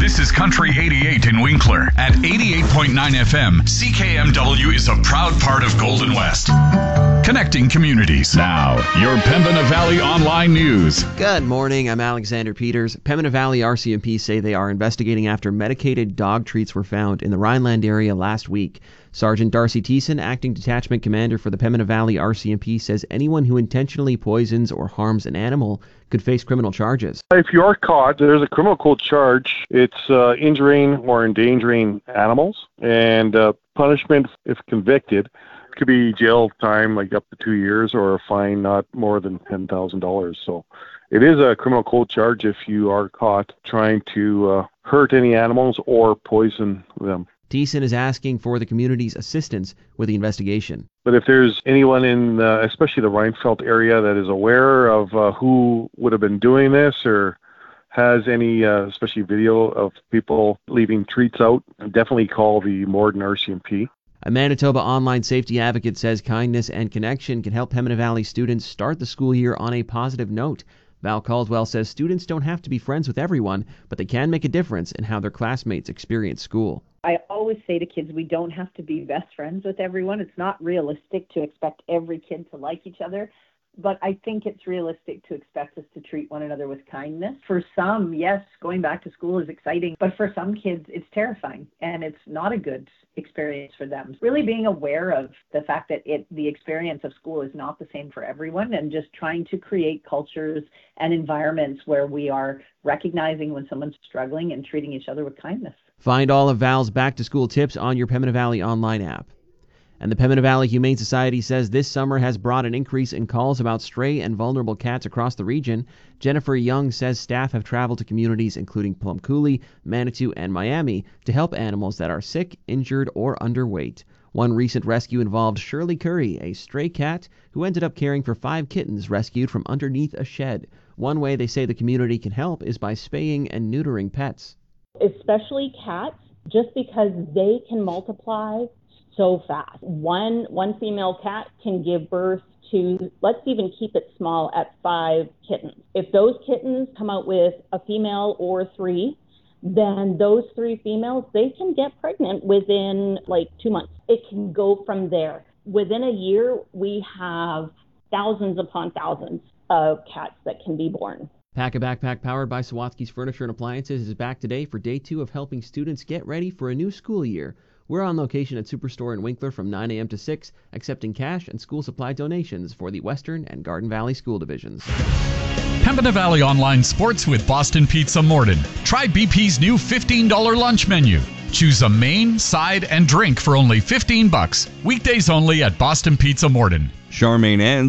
This is Country 88 in Winkler. At 88.9 FM, CKMW is a proud part of Golden West. Connecting communities. Now, your Pembina Valley Online News. Good morning, I'm Alexander Peters. Pembina Valley RCMP say they are investigating after medicated dog treats were found in the Rhineland area last week. Sergeant Darcy Thiessen, acting detachment commander for the Pembina Valley RCMP, says anyone who intentionally poisons or harms an animal could face criminal charges. If you are caught, there's a criminal code charge. It's injuring or endangering animals, and punishment, if convicted, could be jail time, like up to 2 years, or a fine not more than $10,000. So it is a criminal code charge if you are caught trying to hurt any animals or poison them. Thiessen is asking for the community's assistance with the investigation. But if there's anyone in, especially the Rheinfeldt area, that is aware of who would have been doing this or has any, especially video of people leaving treats out, definitely call the Morden RCMP. A Manitoba online safety advocate says kindness and connection can help Pembina Valley students start the school year on a positive note. Val Caldwell says students don't have to be friends with everyone, but they can make a difference in how their classmates experience school. I always say to kids, we don't have to be best friends with everyone. It's not realistic to expect every kid to like each other, but I think it's realistic to expect us to treat one another with kindness. For some, yes, going back to school is exciting, but for some kids, it's terrifying, and it's not a good experience for them. Really being aware of the fact that the experience of school is not the same for everyone, and just trying to create cultures and environments where we are recognizing when someone's struggling and treating each other with kindness. Find all of Val's back-to-school tips on your Pembina Valley online app. And the Pembina Valley Humane Society says this summer has brought an increase in calls about stray and vulnerable cats across the region. Jennifer Young says staff have traveled to communities including Plum Coulee, Manitou, and Miami to help animals that are sick, injured, or underweight. One recent rescue involved Shirley Curry, a stray cat who ended up caring for 5 kittens rescued from underneath a shed. One way they say the community can help is by spaying and neutering pets. Especially cats, just because they can multiply so fast. One female cat can give birth to, let's even keep it small, at 5 kittens. If those kittens come out with a female or 3, then those 3 females, they can get pregnant within like 2 months. It can go from there. Within a year, we have thousands upon thousands of cats that can be born. Pack a Backpack, powered by Sawatsky's Furniture and Appliances, is back today for day 2 of helping students get ready for a new school year. We're on location at Superstore in Winkler from 9 a.m. to 6, accepting cash and school supply donations for the Western and Garden Valley school divisions. Pembina Valley Online Sports with Boston Pizza Morden. Try BP's new $15 lunch menu. Choose a main, side, and drink for only $15. Weekdays only at Boston Pizza Morden. Charmaine and